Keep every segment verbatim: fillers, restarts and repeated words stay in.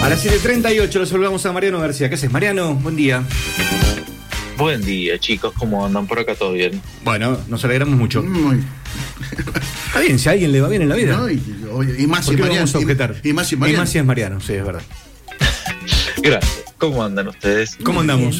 A las siete treinta y ocho lo saludamos a Mariano García. ¿Qué haces, Mariano? Buen día. Buen día, chicos. ¿Cómo andan por acá? ¿Todo bien? Bueno, nos alegramos mucho. Muy. Está bien, si a alguien le va bien en la vida. No, y, y más si ¿Por qué Mariano. vamos a objetar? Y, y más si Mariano. Y más si es Mariano, sí, es verdad. Gracias. ¿Cómo andan ustedes? ¿Cómo andamos?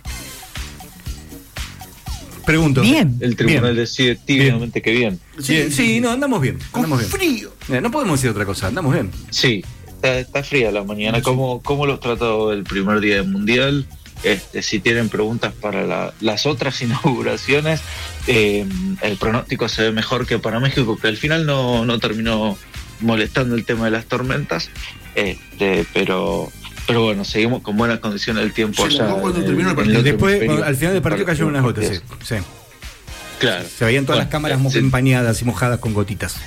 Pregunto. Bien. El tribunal Bien. decide tibiamente que bien. Sí, Bien, sí, sí, no, andamos bien. Con Andamos bien. frío. Eh, No podemos decir otra cosa, andamos bien. Sí, está, está fría la mañana. ¿Cómo, cómo los trató el primer día del Mundial? Este, si tienen preguntas para la, las otras inauguraciones, eh, el pronóstico se ve mejor que para México, que al final no, no terminó molestando el tema de las tormentas, este, pero... Pero bueno, seguimos con buenas condiciones del tiempo Se allá. jugó cuando en el- terminó el en partido. otro Después, hemisferio. al final del partido Para- cayeron unas gotas, sí. sí. Claro. Se veían todas Bueno, las cámaras mo- sí. empañadas y mojadas con gotitas.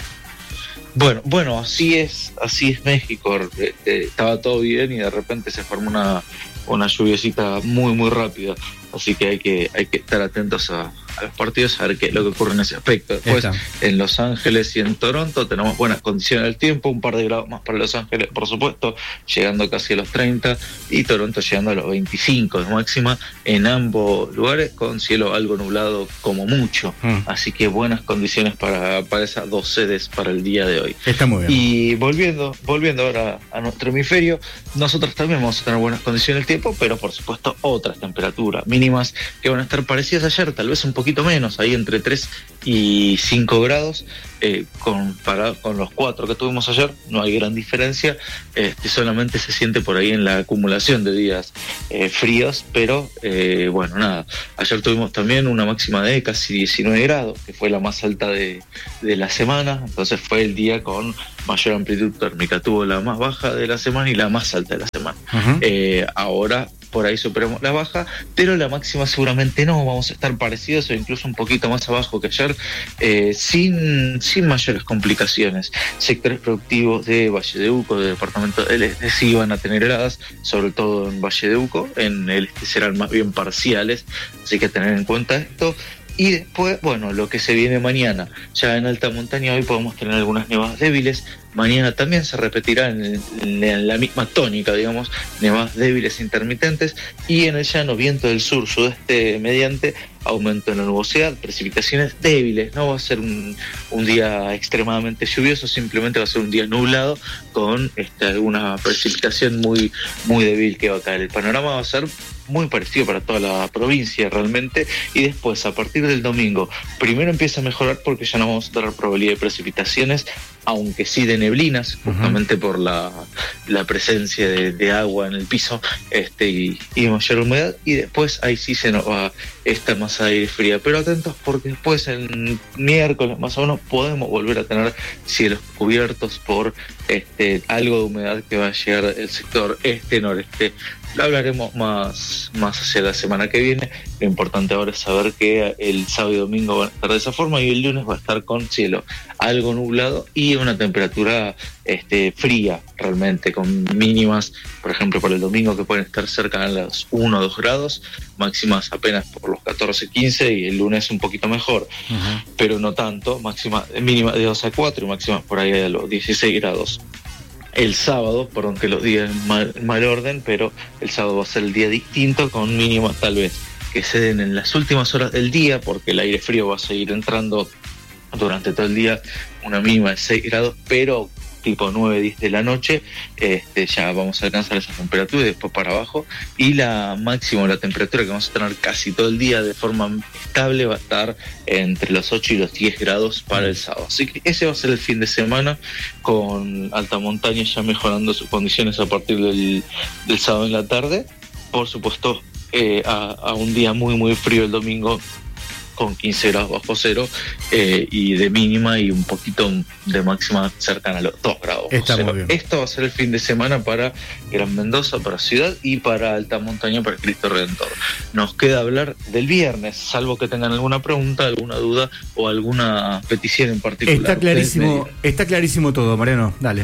Bueno, bueno, así es, así es México. Este, estaba todo bien y de repente se formó una, una lluviecita muy, muy rápida. Así que hay que, hay que estar atentos a, a los partidos, a ver qué es lo que ocurre en ese aspecto. Después, Está. en Los Ángeles y en Toronto tenemos buenas condiciones del tiempo, un par de grados más para Los Ángeles, por supuesto, llegando casi a los treinta, y Toronto llegando a los veinticinco de máxima, en ambos lugares con cielo algo nublado como mucho. Mm. Así que buenas condiciones para, para esas dos sedes para el día de hoy. Está muy bien. Y volviendo, volviendo ahora a nuestro hemisferio, nosotros también vamos a tener buenas condiciones del tiempo, pero por supuesto otras temperaturas mínimas que van a estar parecidas a ayer, tal vez un poquito menos, ahí entre tres y cinco grados, eh, comparado con los cuatro que tuvimos ayer, no hay gran diferencia, este, solamente se siente por ahí en la acumulación de días eh, fríos, pero eh, bueno, nada, ayer tuvimos también una máxima de casi diecinueve grados, que fue la más alta de, de la semana, entonces fue el día con mayor amplitud térmica, tuvo la más baja de la semana y la más alta de la semana. Ujú. Eh, ahora por ahí superamos la baja, pero la máxima seguramente no, vamos a estar parecidos o incluso un poquito más abajo que ayer, eh, sin, sin mayores complicaciones. Sectores productivos de Valle de Uco, de departamento del Este, sí van a tener heladas, sobre todo en Valle de Uco, en el Este serán más bien parciales, así que tener en cuenta esto. Y después, bueno, lo que se viene mañana, ya en alta montaña hoy podemos tener algunas nevadas débiles, mañana también se repetirá en, el- en la misma tónica, digamos, nevadas débiles intermitentes, y en el llano viento del sur, sudeste mediante, aumento en la nubosidad, precipitaciones débiles, no va a ser un, un día extremadamente lluvioso, simplemente va a ser un día nublado con este, alguna precipitación muy, muy débil que va a caer. El panorama va a ser muy parecido para toda la provincia realmente, y después a partir del domingo primero empieza a mejorar porque ya no vamos a tener probabilidad de precipitaciones, aunque sí de neblinas, justamente por la, la presencia de, de agua en el piso, este y, y mayor humedad, y después ahí sí se nos va esta masa de aire fría, pero atentos porque después el miércoles más o menos podemos volver a tener cielos cubiertos por este algo de humedad que va a llegar del sector este-noreste. Lo hablaremos más, más hacia la semana que viene. Lo importante ahora es saber que el sábado y domingo van a estar de esa forma y el lunes va a estar con cielo algo nublado y una temperatura este, fría realmente, con mínimas, por ejemplo, para el domingo que pueden estar cerca de los uno o dos grados, máximas apenas por los catorce quince, y el lunes un poquito mejor, Ujú. pero no tanto, máxima, mínima de dos a cuatro y máximas por ahí a los dieciséis grados. El sábado, perdón que los días en mal, mal orden, pero el sábado va a ser el día distinto, con mínimas tal vez que se den en las últimas horas del día, porque el aire frío va a seguir entrando durante todo el día, una mínima de seis grados, pero tipo nueve, diez de la noche, este, ya vamos a alcanzar esa temperatura y después para abajo, y la máxima, la temperatura que vamos a tener casi todo el día de forma estable va a estar entre los ocho y los diez grados para el sábado. Así que ese va a ser el fin de semana, con alta montaña ya mejorando sus condiciones a partir del, del sábado en la tarde. Por supuesto, eh, a, a un día muy muy frío el domingo, con quince grados bajo cero, eh, y de mínima y un poquito de máxima cercana a los dos grados bajo Está cero. muy bien. Esto va a ser el fin de semana para Gran Mendoza, para Ciudad, y para alta montaña para Cristo Redentor. Nos queda hablar del viernes, salvo que tengan alguna pregunta, alguna duda o alguna petición en particular. Está clarísimo, Ustedes me dirán. está clarísimo todo, Mariano. Dale.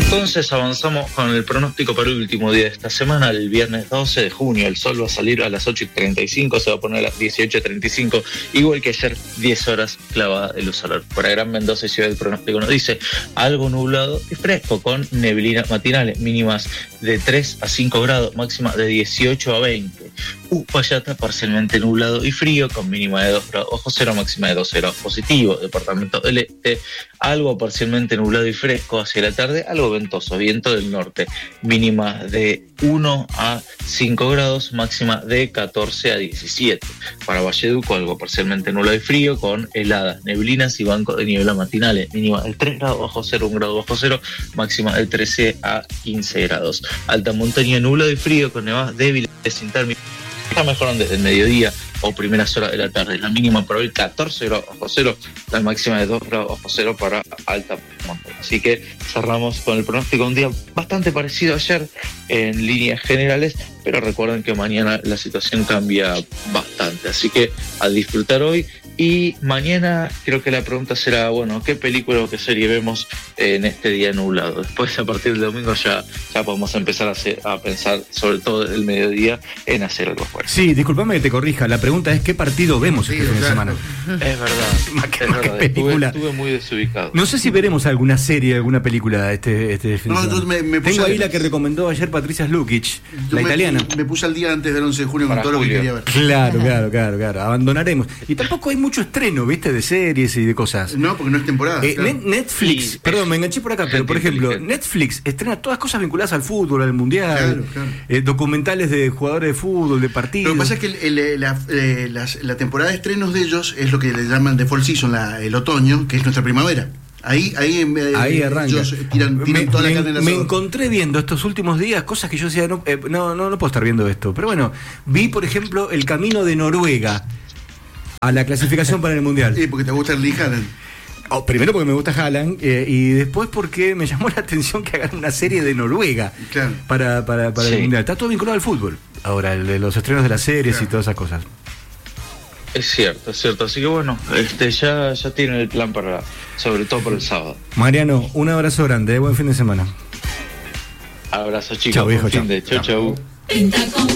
Entonces avanzamos con el pronóstico para el último día de esta semana, el viernes doce de junio. El sol va a salir a las ocho y treinta y cinco, se va a poner a las dieciocho y treinta y cinco, igual que ayer, diez horas clavada de luz solar. Para Gran Mendoza y Ciudad del Pronóstico nos dice algo nublado y fresco, con neblinas matinales, mínimas de tres a cinco grados, máxima de dieciocho a veinte. Uspallata, parcialmente nublado y frío, con mínima de dos grados bajo cero, máxima de doce grados positivo. Departamento del Este, algo parcialmente nublado y fresco hacia la tarde, algo ventoso, viento del norte, mínima de uno a cinco grados, máxima de catorce a diecisiete. Para Valleduco, algo parcialmente nublado y frío, con heladas, neblinas y bancos de niebla matinales, mínima de tres grados bajo cero, un grado bajo cero, máxima de trece a quince grados. Alta montaña, nublado y frío, con nevadas débiles sin término. Está mejorando desde el mediodía o primeras horas de la tarde. La mínima para hoy catorce grados bajo cero, la máxima de dos grados bajo cero para alta montaña. Así que cerramos con el pronóstico, un día bastante parecido a ayer en líneas generales, pero recuerden que mañana la situación cambia bastante. Así que a disfrutar hoy, y mañana creo que la pregunta será, bueno, ¿qué película o qué serie vemos en este día nublado? Después, a partir del domingo, ya, ya podemos empezar a, hacer, a pensar, sobre todo el mediodía, en hacer algo fuerte. Sí, disculpame que te corrija, la pregunta es ¿qué partido vemos sí, este fin de semana? Es verdad, más que, es más verdad. Que película. Estuve, estuve muy desubicado. No sé si veremos alguna serie, alguna película este, este fin de no, semana. Me, me Tengo a... ahí la que recomendó ayer Patricia Slukic, la me, italiana. Me puse al día antes del once de junio con todo lo que quería ver. Claro, claro, claro, claro. Abandonaremos. Y tampoco hay mucho estreno, ¿viste? De series y de cosas. No, porque no es temporada. Eh, claro. Netflix, sí, perdón, me enganché por acá, pero por ejemplo, Netflix estrena todas cosas vinculadas al fútbol, al mundial, claro, claro. Eh, documentales de jugadores de fútbol, de partidos. Lo que pasa es que el, el, la, eh, la, la temporada de estrenos de ellos es lo que le llaman de fall season, la, el otoño, que es nuestra primavera. Ahí, ahí, eh, ahí arranca. Ellos tiran, tiran me, toda la me, carne en la me soda. encontré viendo estos últimos días cosas que yo decía, no, eh, no, no, no puedo estar viendo esto. Pero bueno, vi, por ejemplo, el camino de Noruega a la clasificación para el mundial. Sí, porque te gusta el Lee Haaland. Oh, primero porque me gusta Haaland eh, y después porque me llamó la atención que hagan una serie de Noruega claro. para, para, para sí. el mundial. Está todo vinculado al fútbol. Ahora, el de los estrenos de las series claro. y todas esas cosas. Es cierto, es cierto. Así que bueno, este ya, ya tienen el plan para, sobre todo por el sábado. Mariano, un abrazo grande, buen fin de semana. Abrazo, chicos. Chau, viejo, chau. Chau, chau.